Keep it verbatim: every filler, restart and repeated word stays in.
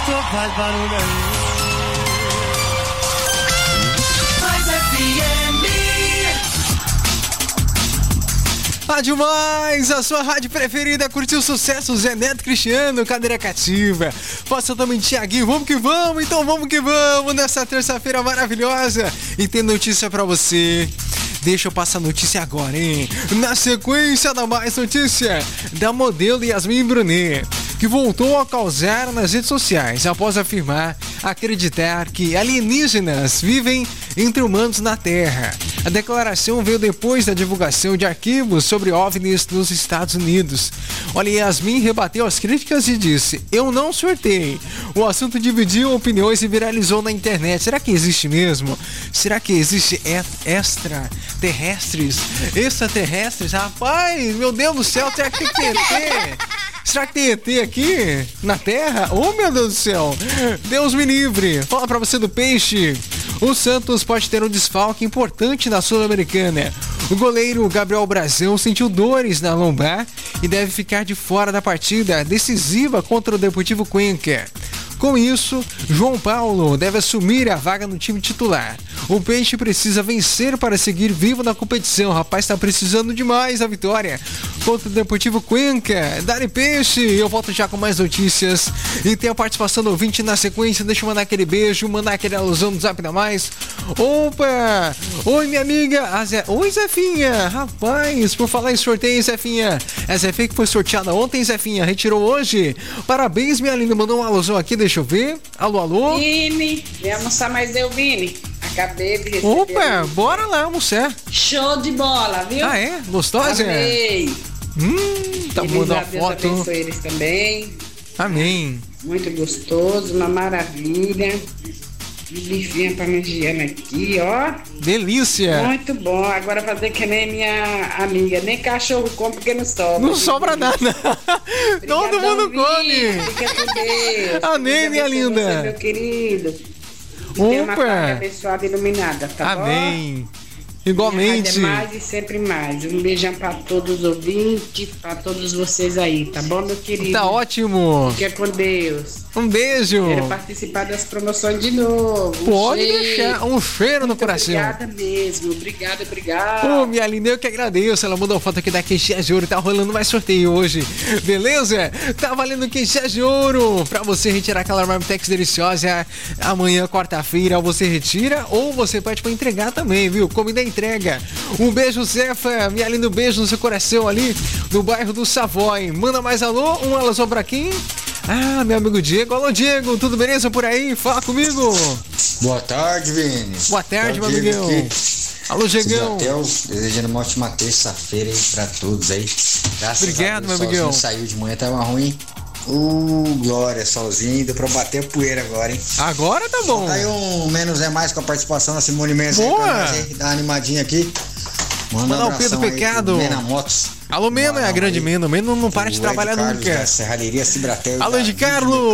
Só faz barulho aí. Rádio Mais, a sua rádio preferida, curtiu sucesso, Zé Neto Cristiano, cadeira cativa. Faça também Thiaguinho, vamos que vamos, então vamos que vamos nessa terça-feira maravilhosa. E tem notícia pra você. Deixa eu passar a notícia agora, hein? Na sequência da Mais Notícia, da modelo Yasmin Brunet, que voltou a causar nas redes sociais após afirmar acreditar que alienígenas vivem entre humanos na Terra. A declaração veio depois da divulgação de arquivos sobre OVNIs nos Estados Unidos. Olha, Yasmin rebateu as críticas e disse: eu não surtei. O assunto dividiu opiniões e viralizou na internet. Será que existe mesmo? Será que existe extraterrestres? Extraterrestres? Rapaz, meu Deus do céu, será que tem E T? Será que tem E T aqui na Terra? Oh, meu Deus do céu! Deus me livre! Fala pra você do peixe. O Santos pode ter um desfalque importante na Sul-Americana. O goleiro Gabriel Brazão sentiu dores na lombar e deve ficar de fora da partida decisiva contra o Deportivo Cuenca. Com isso, João Paulo deve assumir a vaga no time titular. O Peixe precisa vencer para seguir vivo na competição. O rapaz está precisando demais da vitória contra o Deportivo Cuenca. Dali Peixe, eu volto já com mais notícias. E tem a participação do ouvinte na sequência. Deixa eu mandar aquele beijo, mandar aquele alusão no Zap da Mais. Opa! Oi, minha amiga. A Zé... Oi, Zefinha. Rapaz, por falar em sorteio, Zefinha. É Zefinha que foi sorteada ontem, Zefinha. Retirou hoje. Parabéns, minha linda. Mandou um alusão aqui, deixa eu ver. Alô, alô. Vini, vem almoçar mais eu, Vini. Acabei de receber. Opa, bora lá almoçar. Show de bola, viu? Ah, é? Gostosa? Amei. Hum, tá mandando a foto. Deus abençoe eles também. Amém. Muito gostoso, uma maravilha. E bifinha parmegiana aqui, ó. Delícia. Muito bom. Agora fazer que nem minha amiga. Nem cachorro come porque não sobra. Não sobra nada. Todo mundo come. Fica com Deus. Amém, minha linda. Você, meu querido. E Opa. tenha uma tarde abençoada e iluminada, tá bom? Amém. Igualmente. Minha rádio é mais e sempre mais. Um beijão pra todos os ouvintes, pra todos vocês aí, tá bom, meu querido? Tá ótimo. Fica com Deus. Um beijo. Quero participar das promoções de novo. Um Pode cheiro. deixar. Um cheiro no Muito coração. Obrigada mesmo. Obrigada, obrigada. Ô, minha linda, eu que agradeço. Ela mandou foto aqui da queixinha de ouro. Tá rolando mais sorteio hoje. Beleza? Tá valendo queixinha de ouro. Pra você retirar aquela Marmitex deliciosa. Amanhã, quarta-feira, você retira ou você pede pra entregar também, viu? Comida entrega. Um beijo, Zefa. Minha linda, um beijo no seu coração ali no bairro do Savoy. Manda mais alô. Um alô pra quem? Ah, meu amigo Diego. Alô, Diego. Tudo beleza por aí? Fala comigo. Boa tarde, Vini. Boa tarde, meu amigão. Alô, Diegão. Desejando uma ótima terça-feira aí pra todos aí. Graças Obrigado, a Deus, meu amigão. Saiu de manhã, tava ruim. Uh, glória, solzinho. Deu pra bater a poeira agora, hein? Agora tá bom. Tá aí um menos é mais com a participação da Simone Mendes. Boa. Aí, dá uma animadinha aqui. Manda Mandar um o Pedro Pecado. Mena Motos. Alô, Mena, é a grande Mena. Mena não para de trabalhar Carlos, nunca. da Serralheria Cibratel. Alô, de Carlos.